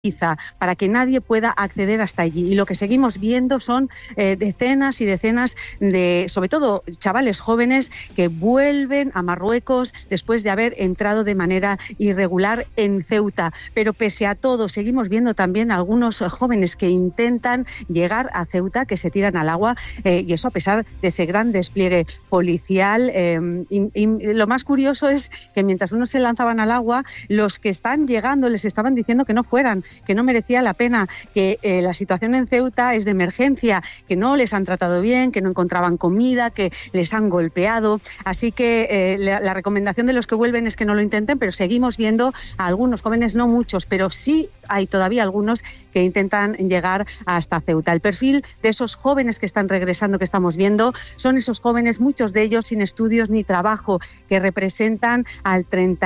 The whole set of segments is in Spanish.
para que nadie pueda acceder hasta allí. Y lo que seguimos viendo son decenas y decenas de, sobre todo, chavales jóvenes que vuelven a Marruecos después de haber entrado de manera irregular en Ceuta. Pero pese a todo, seguimos viendo también algunos jóvenes que intentan llegar a Ceuta, que se tiran al agua, y eso a pesar de ese gran despliegue policial. Y lo más curioso es que mientras unos se lanzaban al agua, los que están llegando les estaban diciendo que no fueran, que no merecía la pena, que la situación en Ceuta es de emergencia, que no les han tratado bien, que no encontraban comida, que les han golpeado. Así que la recomendación de los que vuelven es que no lo intenten, pero seguimos viendo a algunos jóvenes, no muchos, pero sí hay todavía algunos que intentan llegar hasta Ceuta. El perfil de esos jóvenes que están regresando, que estamos viendo, son esos jóvenes, muchos de ellos sin estudios ni trabajo, que representan al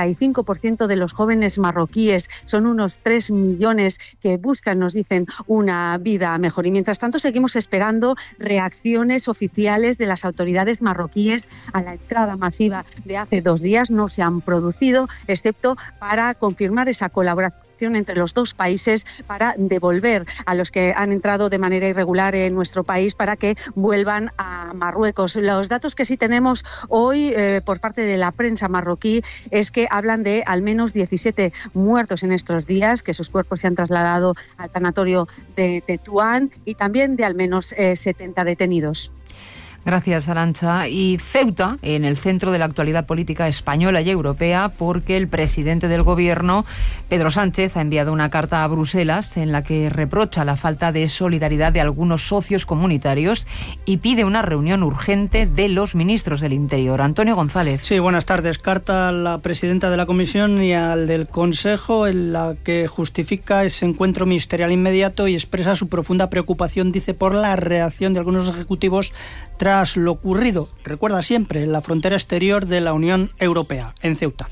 35% de los jóvenes marroquíes. Son unos 3 millones que buscan, nos dicen, una vida mejor. Y mientras tanto seguimos esperando reacciones oficiales de las autoridades marroquíes a la entrada masiva de hace 2 días. No se han producido, excepto para confirmar esa colaboración entre los dos países para devolver a los que han entrado de manera irregular en nuestro país para que vuelvan a Marruecos. Los datos que sí tenemos hoy por parte de la prensa marroquí es que hablan de al menos 17 muertos en estos días, que sus cuerpos se han trasladado al tanatorio de Tetuán, y también de al menos 70 detenidos. Gracias, Arantxa. Y Ceuta, en el centro de la actualidad política española y europea, porque el presidente del Gobierno, Pedro Sánchez, ha enviado una carta a Bruselas en la que reprocha la falta de solidaridad de algunos socios comunitarios y pide una reunión urgente de los ministros del Interior. Antonio González. Sí, buenas tardes. Carta a la presidenta de la Comisión y al del Consejo, en la que justifica ese encuentro ministerial inmediato y expresa su profunda preocupación, dice, por la reacción de algunos ejecutivos tras lo ocurrido, recuerda siempre, en la frontera exterior de la Unión Europea, en Ceuta.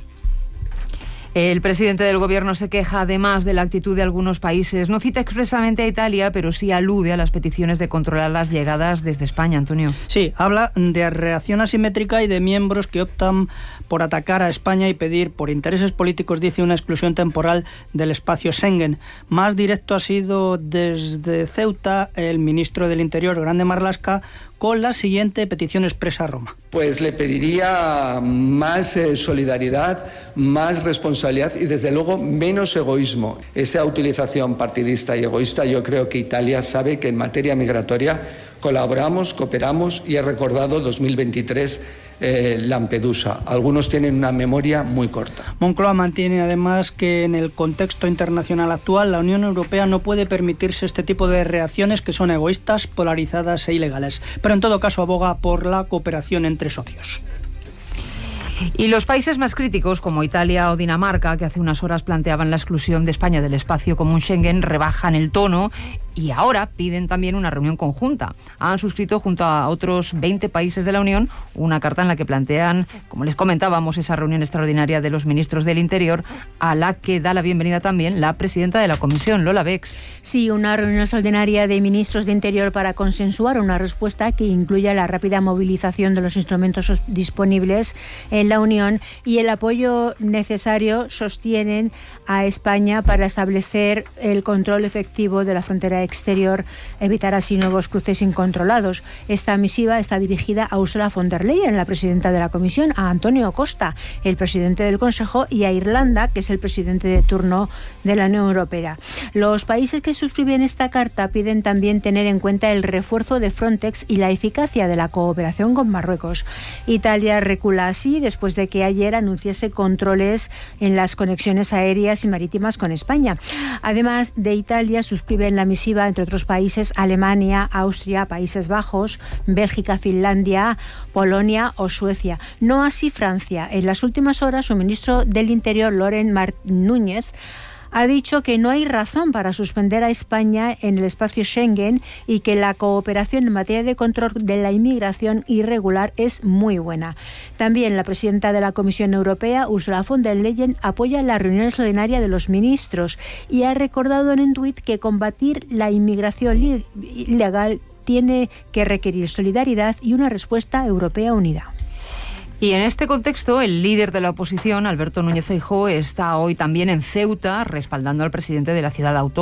El presidente del Gobierno se queja además de la actitud de algunos países. No cita expresamente a Italia, pero sí alude a las peticiones de controlar las llegadas desde España, Antonio. Sí, habla de reacción asimétrica y de miembros que optan por atacar a España y pedir, por intereses políticos, dice, una exclusión temporal del espacio Schengen. Más directo ha sido desde Ceuta el ministro del Interior, Grande Marlaska, con la siguiente petición expresa a Roma. Pues le pediría más solidaridad, más responsabilidad y, desde luego, menos egoísmo. Esa utilización partidista y egoísta, yo creo que Italia sabe que en materia migratoria colaboramos, cooperamos, y he recordado 2023 Lampedusa. Algunos tienen una memoria muy corta. Moncloa mantiene además que en el contexto internacional actual la Unión Europea no puede permitirse este tipo de reacciones que son egoístas, polarizadas e ilegales, pero en todo caso aboga por la cooperación entre socios. Y los países más críticos, como Italia o Dinamarca, que hace unas horas planteaban la exclusión de España del espacio común Schengen, rebajan el tono y ahora piden también una reunión conjunta. Han suscrito junto a otros 20 países de la Unión una carta en la que plantean, como les comentábamos, esa reunión extraordinaria de los ministros del Interior, a la que da la bienvenida también la presidenta de la Comisión, Lola Bex. Sí, una reunión extraordinaria de ministros de Interior para consensuar una respuesta que incluya la rápida movilización de los instrumentos disponibles en la Unión y el apoyo necesario, sostienen, a España para establecer el control efectivo de la frontera exterior, evitar así nuevos cruces incontrolados. Esta misiva está dirigida a Ursula von der Leyen, la presidenta de la Comisión, a Antonio Costa, el presidente del Consejo, y a Irlanda, que es el presidente de turno de la Unión Europea. Los países que suscriben esta carta piden también tener en cuenta el refuerzo de Frontex y la eficacia de la cooperación con Marruecos. Italia recula así después de que ayer anunciase controles en las conexiones aéreas y marítimas con España. Además de Italia, suscriben la misiva, entre otros países, Alemania, Austria, Países Bajos, Bélgica, Finlandia, Polonia o Suecia. No así Francia. En las últimas horas, su ministro del Interior, Laurent Núñez, ha dicho que no hay razón para suspender a España en el espacio Schengen y que la cooperación en materia de control de la inmigración irregular es muy buena. También la presidenta de la Comisión Europea, Ursula von der Leyen, apoya la reunión extraordinaria de los ministros y ha recordado en un tuit que combatir la inmigración ilegal tiene que requerir solidaridad y una respuesta europea unida. Y en este contexto, el líder de la oposición, Alberto Núñez Feijóo, está hoy también en Ceuta respaldando al presidente de la ciudad autónoma.